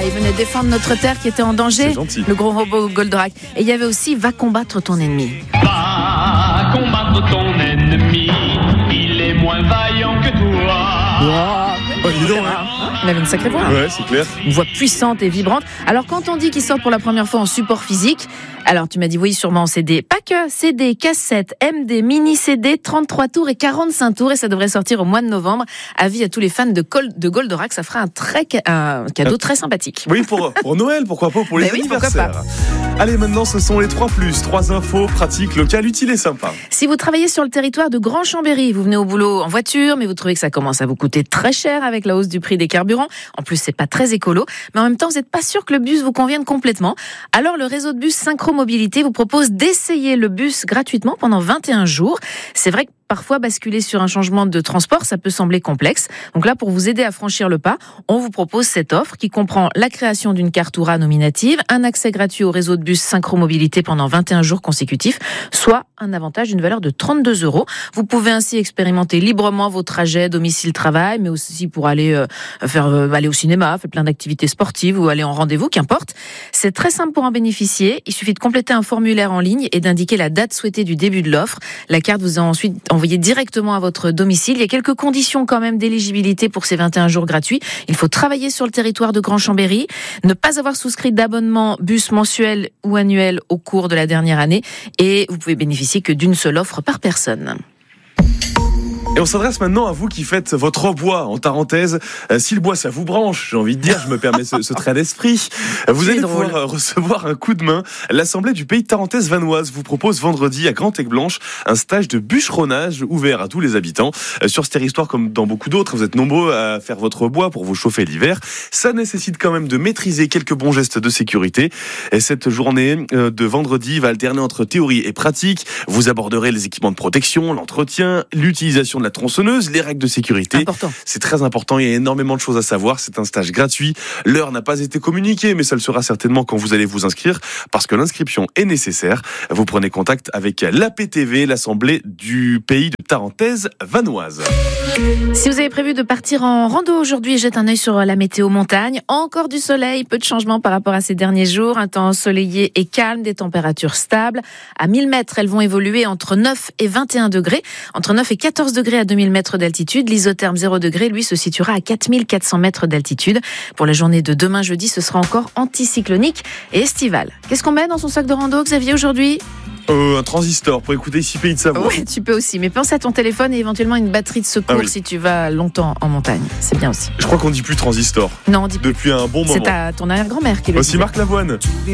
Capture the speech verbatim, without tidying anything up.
il venait défendre notre terre qui était en danger. C'est gentil. Le gros robot Goldorak. Et il y avait aussi Va combattre ton ennemi. Va combattre ton ennemi, il est moins vaillant que toi. Oh, dis donc, hein. Il avait une sacrée voix. Ouais, c'est clair. Une voix puissante et vibrante. Alors quand on dit qu'il sort pour la première fois en support physique, alors tu m'as dit oui sûrement en C D. Pas que, C D, cassette, M D, mini C D, trente-trois tours et quarante-cinq tours et ça devrait sortir au mois de novembre. Avis à tous les fans de, Col- de Goldorak, ça fera un, très, un cadeau très sympathique. Oui, pour, pour Noël, pourquoi pas, pour les Mais oui, pourquoi anniversaires. Allez, maintenant, ce sont les trois plus, trois infos pratiques, locales, utiles et sympas. Si vous travaillez sur le territoire de Grand Chambéry, vous venez au boulot en voiture, mais vous trouvez que ça commence à vous coûter très cher avec la hausse du prix des carburants. En plus, c'est pas très écolo, mais en même temps, vous n'êtes pas sûr que le bus vous convienne complètement. Alors, le réseau de bus Synchro Mobilité vous propose d'essayer le bus gratuitement pendant vingt et un jours. C'est vrai que parfois, basculer sur un changement de transport, ça peut sembler complexe. Donc là, pour vous aider à franchir le pas, on vous propose cette offre qui comprend la création d'une carte Oura nominative, un accès gratuit au réseau de bus Synchro Mobilité pendant vingt et un jours consécutifs, soit un avantage d'une valeur de trente-deux euros. Vous pouvez ainsi expérimenter librement vos trajets domicile-travail, mais aussi pour aller euh, faire euh, aller au cinéma, faire plein d'activités sportives ou aller en rendez-vous, qu'importe. C'est très simple pour en bénéficier. Il suffit de compléter un formulaire en ligne et d'indiquer la date souhaitée du début de l'offre. La carte vous est ensuite envoyée directement à votre domicile. Il y a quelques conditions quand même d'éligibilité pour ces vingt et un jours gratuits. Il faut travailler sur le territoire de Grand Chambéry, ne pas avoir souscrit d'abonnement bus mensuel ou annuel au cours de la dernière année et vous pouvez bénéficier que d'une seule offre par personne. Et on s'adresse maintenant à vous qui faites votre bois, en parenthèse. Euh, si le bois, ça vous branche, j'ai envie de dire, je me permets ce, ce trait d'esprit. Vous allez drôle. pouvoir recevoir un coup de main. L'Assemblée du Pays de Tarentaise Vanoise vous propose vendredi à Grand-Aigues-Blanches un stage de bûcheronnage ouvert à tous les habitants. Euh, sur ce territoire, comme dans beaucoup d'autres, vous êtes nombreux à faire votre bois pour vous chauffer l'hiver. Ça nécessite quand même de maîtriser quelques bons gestes de sécurité. Et cette journée euh, de vendredi va alterner entre théorie et pratique. Vous aborderez les équipements de protection, l'entretien, l'utilisation de la tronçonneuse, les règles de sécurité. Important. C'est très important, il y a énormément de choses à savoir. C'est un stage gratuit. L'heure n'a pas été communiquée, mais ça le sera certainement quand vous allez vous inscrire, parce que l'inscription est nécessaire. Vous prenez contact avec l'A P T V, l'Assemblée du Pays de Tarentaise Vanoise. Si vous avez prévu de partir en rando aujourd'hui, jette un œil sur la météo montagne. Encore du soleil, peu de changements par rapport à ces derniers jours. Un temps ensoleillé et calme, des températures stables. À mille mètres, elles vont évoluer entre neuf et vingt et un degrés. Entre neuf et quatorze degrés à deux mille mètres d'altitude. L'isotherme zéro degré, lui, se situera à quatre mille quatre cents mètres d'altitude. Pour la journée de demain jeudi, ce sera encore anticyclonique et estival. Qu'est-ce qu'on met dans son sac de rando, Xavier, aujourd'hui ? Euh, un transistor pour écouter ici Pays de Savoie. Oui, tu peux aussi. Mais pense à ton téléphone et éventuellement une batterie de secours ah oui. si tu vas longtemps en montagne. C'est bien aussi. Je crois qu'on dit plus transistor. Non, on dit plus. Depuis un bon moment. C'est ta, ton arrière-grand-mère qui le dit. Aussi Marc Lavoine.